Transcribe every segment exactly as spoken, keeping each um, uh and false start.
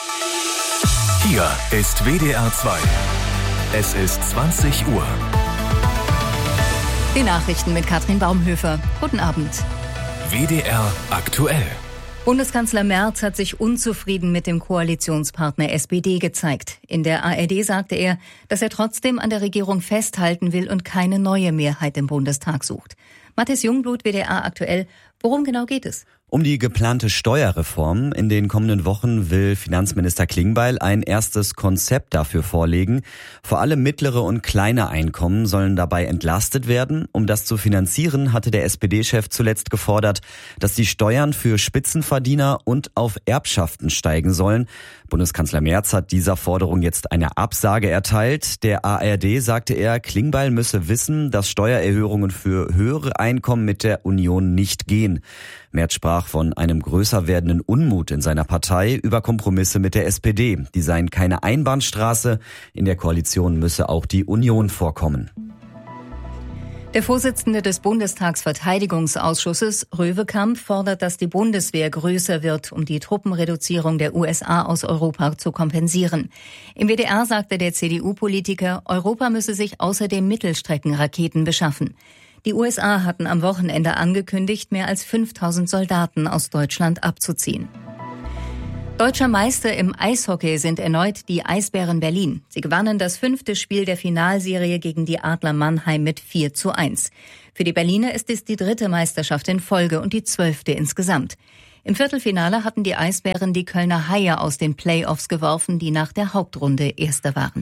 Hier ist W D R zwei. Es ist zwanzig Uhr. Die Nachrichten mit Katrin Baumhöfer. Guten Abend. W D R aktuell. Bundeskanzler Merz hat sich unzufrieden mit dem Koalitionspartner S P D gezeigt. In der A R D sagte er, dass er trotzdem an der Regierung festhalten will und keine neue Mehrheit im Bundestag sucht. Matthias Jungblut, W D R aktuell. Worum genau geht es? Um die geplante Steuerreform. In den kommenden Wochen will Finanzminister Klingbeil ein erstes Konzept dafür vorlegen. Vor allem mittlere und kleine Einkommen sollen dabei entlastet werden. Um das zu finanzieren, hatte der S P D-Chef zuletzt gefordert, dass die Steuern für Spitzenverdiener und auf Erbschaften steigen sollen. Bundeskanzler Merz hat dieser Forderung jetzt eine Absage erteilt. Der A R D sagte er, Klingbeil müsse wissen, dass Steuererhöhungen für höhere Einkommen mit der Union nicht gehen. Merz sprach von einem größer werdenden Unmut in seiner Partei über Kompromisse mit der S P D. Die seien keine Einbahnstraße. In der Koalition müsse auch die Union vorkommen. Der Vorsitzende des Bundestagsverteidigungsausschusses, Röwekamp, fordert, dass die Bundeswehr größer wird, um die Truppenreduzierung der U S A aus Europa zu kompensieren. Im W D R sagte der C D U-Politiker, Europa müsse sich außerdem Mittelstreckenraketen beschaffen. Die U S A hatten am Wochenende angekündigt, mehr als fünftausend Soldaten aus Deutschland abzuziehen. Deutscher Meister im Eishockey sind erneut die Eisbären Berlin. Sie gewannen das fünfte Spiel der Finalserie gegen die Adler Mannheim mit vier zu eins. Für die Berliner ist es die dritte Meisterschaft in Folge und die zwölfte insgesamt. Im Viertelfinale hatten die Eisbären die Kölner Haie aus den Playoffs geworfen, die nach der Hauptrunde Erster waren.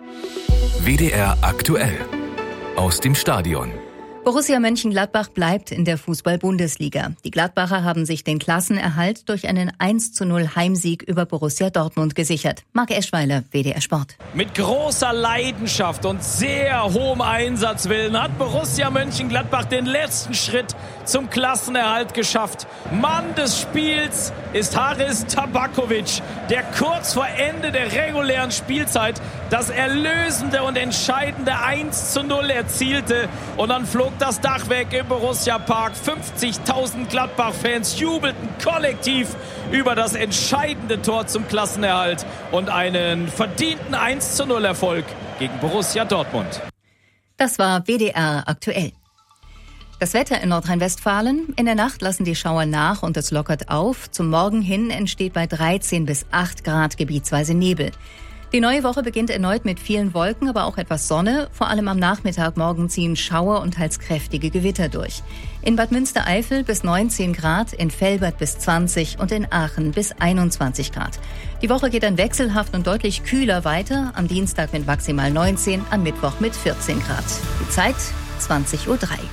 W D R aktuell. Aus dem Stadion. Borussia Mönchengladbach bleibt in der Fußball-Bundesliga. Die Gladbacher haben sich den Klassenerhalt durch einen eins zu null Heimsieg über Borussia Dortmund gesichert. Marc Eschweiler, W D R Sport. Mit großer Leidenschaft und sehr hohem Einsatzwillen hat Borussia Mönchengladbach den letzten Schritt zum Klassenerhalt geschafft. Mann des Spiels ist Haris Tabakovic, der kurz vor Ende der regulären Spielzeit das erlösende und entscheidende eins zu null erzielte. Und dann flog das Dach weg im Borussia Park. fünfzigtausend Gladbach-Fans jubelten kollektiv über das entscheidende Tor zum Klassenerhalt und einen verdienten eins zu null Erfolg gegen Borussia Dortmund. Das war W D R aktuell. Das Wetter in Nordrhein-Westfalen. In der Nacht lassen die Schauer nach und es lockert auf. Zum Morgen hin entsteht bei dreizehn bis acht Grad gebietsweise Nebel. Die neue Woche beginnt erneut mit vielen Wolken, aber auch etwas Sonne. Vor allem am Nachmittag morgen ziehen Schauer und teils kräftige Gewitter durch. In Bad Münstereifel bis neunzehn Grad, in Velbert bis zwanzig und in Aachen bis einundzwanzig Grad. Die Woche geht dann wechselhaft und deutlich kühler weiter. Am Dienstag mit maximal neunzehn, am Mittwoch mit vierzehn Grad. Die Zeit zwanzig Uhr drei.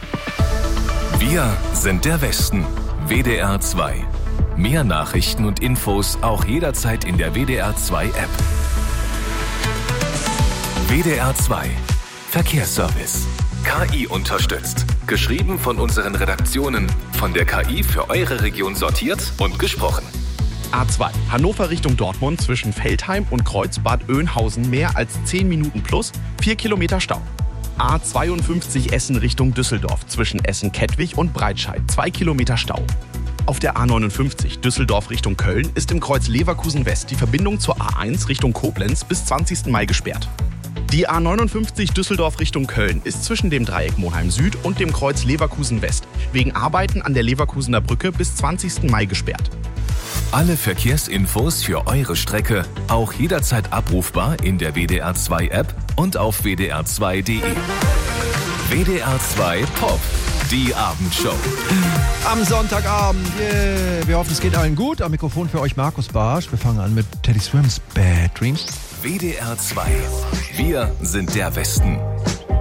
Wir sind der Westen. W D R zwei. Mehr Nachrichten und Infos auch jederzeit in der W D R zwei App. W D R zwei. Verkehrsservice. K I unterstützt. Geschrieben von unseren Redaktionen. Von der K I für eure Region sortiert und gesprochen. A zwei. Hannover Richtung Dortmund zwischen Veltheim und Kreuzbad Oeynhausen mehr als zehn Minuten plus, vier Kilometer Stau. A zweiundfünfzig Essen Richtung Düsseldorf zwischen Essen-Kettwig und Breitscheid, zwei Kilometer Stau. Auf der A neunundfünfzig Düsseldorf Richtung Köln ist im Kreuz Leverkusen West die Verbindung zur A eins Richtung Koblenz bis zwanzigsten Mai gesperrt. Die A neunundfünfzig Düsseldorf Richtung Köln ist zwischen dem Dreieck Monheim Süd und dem Kreuz Leverkusen West wegen Arbeiten an der Leverkusener Brücke bis zwanzigsten Mai gesperrt. Alle Verkehrsinfos für eure Strecke auch jederzeit abrufbar in der W D R zwei App und auf w d r zwei punkt d e. W D R zwei Pop, die Abendshow. Am Sonntagabend, yeah. Wir hoffen, es geht allen gut. Am Mikrofon für euch Markus Barsch. Wir fangen an mit Teddy Swims Bad Dreams. W D R zwei. Wir sind der Westen.